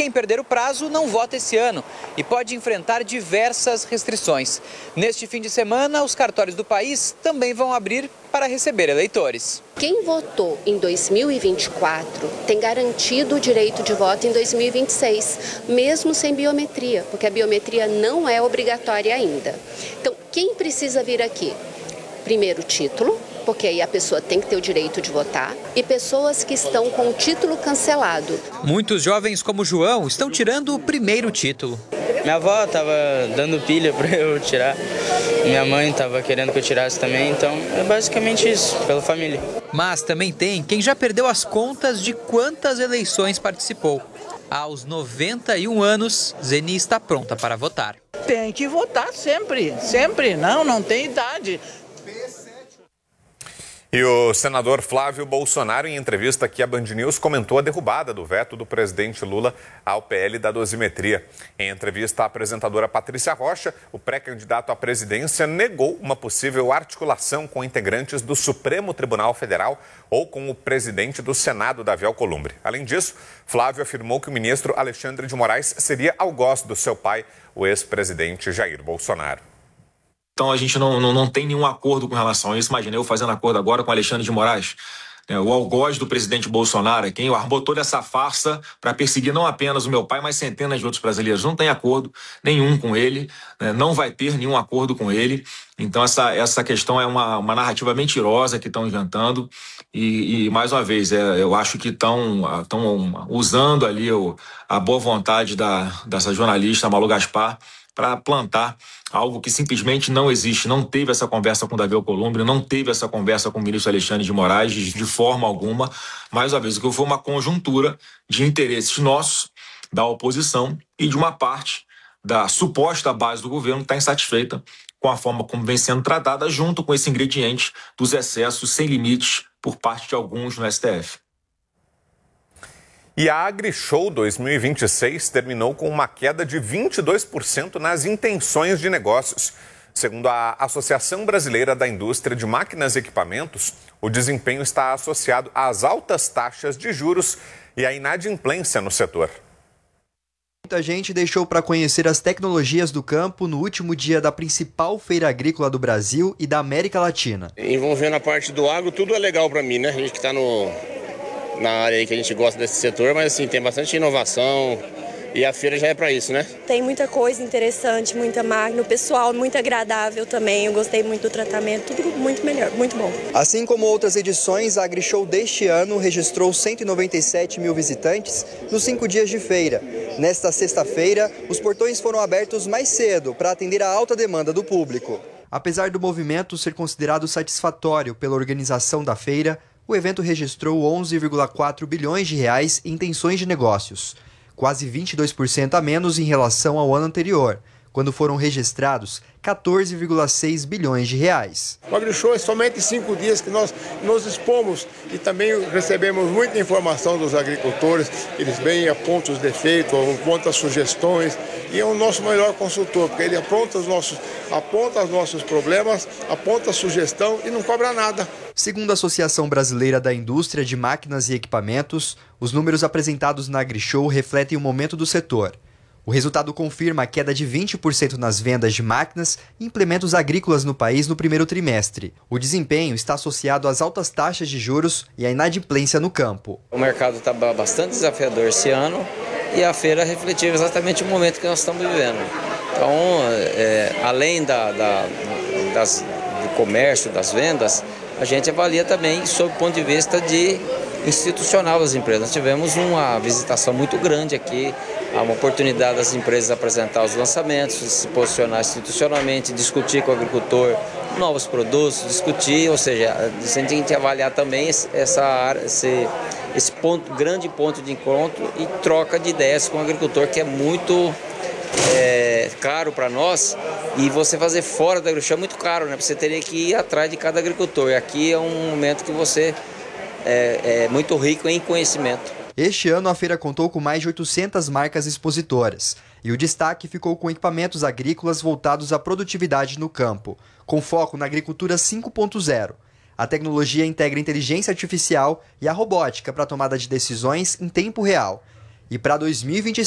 quem perder o prazo não vota esse ano e pode enfrentar diversas restrições. Neste fim de semana, os cartórios do país também vão abrir para receber eleitores. Quem votou em 2024 tem garantido o direito de voto em 2026, mesmo sem biometria, porque a biometria não é obrigatória ainda. Então, quem precisa vir aqui? Primeiro, título, porque aí a pessoa tem que ter o direito de votar, e pessoas que estão com o título cancelado. Muitos jovens como João estão tirando o primeiro título. Minha avó estava dando pilha para eu tirar, minha mãe estava querendo que eu tirasse também, então é basicamente isso, pela família. Mas também tem quem já perdeu as contas de quantas eleições participou. Aos 91 anos, Zeni está pronta para votar. Tem que votar sempre, não tem idade. E o senador Flávio Bolsonaro, em entrevista aqui à Band News, comentou a derrubada do veto do presidente Lula ao PL da dosimetria. Em entrevista à apresentadora Patrícia Rocha, o pré-candidato à presidência negou uma possível articulação com integrantes do Supremo Tribunal Federal ou com o presidente do Senado, Davi Alcolumbre. Além disso, Flávio afirmou que o ministro Alexandre de Moraes seria algoz do seu pai, o ex-presidente Jair Bolsonaro. Então a gente não tem nenhum acordo com relação a isso. Imagina eu fazendo acordo agora com Alexandre de Moraes, o algoz do presidente Bolsonaro, é quem armou toda essa farsa para perseguir não apenas o meu pai, mas centenas de outros brasileiros. Não tem acordo nenhum com ele, não vai ter nenhum acordo com ele. Então essa questão é uma narrativa mentirosa que estão inventando e mais uma vez, eu acho que estão usando ali a boa vontade dessa jornalista Malu Gaspar para plantar algo que simplesmente não existe. Não teve essa conversa com Davi Alcolumbre, não teve essa conversa com o ministro Alexandre de Moraes de forma alguma. Mais uma vez, o que foi uma conjuntura de interesses nossos, da oposição e de uma parte da suposta base do governo que está insatisfeita com a forma como vem sendo tratada, junto com esse ingrediente dos excessos sem limites por parte de alguns no STF. E a AgriShow 2026 terminou com uma queda de 22% nas intenções de negócios. Segundo a Associação Brasileira da Indústria de Máquinas e Equipamentos, o desempenho está associado às altas taxas de juros e à inadimplência no setor. Muita gente deixou para conhecer as tecnologias do campo no último dia da principal feira agrícola do Brasil e da América Latina. Envolvendo a parte do agro, tudo é legal para mim, né? A gente que está na área aí que a gente gosta desse setor, mas assim, tem bastante inovação e a feira já é para isso, né? Tem muita coisa interessante, muita máquina, o pessoal muito agradável também, eu gostei muito do tratamento, tudo muito melhor, muito bom. Assim como outras edições, a AgriShow deste ano registrou 197 mil visitantes nos 5 dias de feira. Nesta sexta-feira, os portões foram abertos mais cedo para atender a alta demanda do público. Apesar do movimento ser considerado satisfatório pela organização da feira, o evento registrou 11,4 bilhões de reais em intenções de negócios, quase 22% a menos em relação ao ano anterior, quando foram registrados 14,6 bilhões de reais. O AgriShow é somente 5 dias que nós nos expomos e também recebemos muita informação dos agricultores, eles vêm, apontam os defeitos, apontam as sugestões e é o nosso melhor consultor, porque ele aponta os nossos problemas, aponta a sugestão e não cobra nada. Segundo a Associação Brasileira da Indústria de Máquinas e Equipamentos, os números apresentados na AgriShow refletem o momento do setor. O resultado confirma a queda de 20% nas vendas de máquinas e implementos agrícolas no país no primeiro trimestre. O desempenho está associado às altas taxas de juros e à inadimplência no campo. O mercado está bastante desafiador esse ano e a feira refletiu exatamente o momento que nós estamos vivendo. Então, além do comércio, das vendas, a gente avalia também sob o ponto de vista institucional das empresas. Nós tivemos uma visitação muito grande aqui, há uma oportunidade das empresas apresentar os lançamentos, se posicionar institucionalmente, discutir com o agricultor novos produtos, discutir, ou seja, a gente tem que avaliar também essa área, esse grande ponto de encontro e troca de ideias com o agricultor, que é muito caro para nós, e você fazer fora da AgriShow é muito caro, né? Você teria que ir atrás de cada agricultor, e aqui é um momento que você é muito rico em conhecimento. Este ano a feira contou com mais de 800 marcas expositoras, e o destaque ficou com equipamentos agrícolas voltados à produtividade no campo, com foco na agricultura 5.0. A tecnologia integra inteligência artificial e a robótica para a tomada de decisões em tempo real. E para 2026,